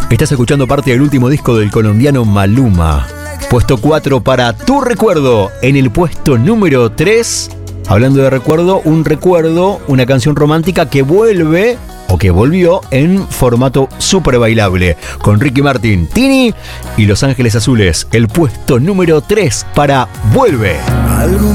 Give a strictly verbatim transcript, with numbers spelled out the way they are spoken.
Estás escuchando parte del último disco del colombiano Maluma. Puesto cuatro para Tu Recuerdo. En el puesto número tres, hablando de recuerdo, un recuerdo, una canción romántica que vuelve o que volvió en formato súper bailable, con Ricky Martin, Tini y Los Ángeles Azules. El puesto número tres para Vuelve. Algo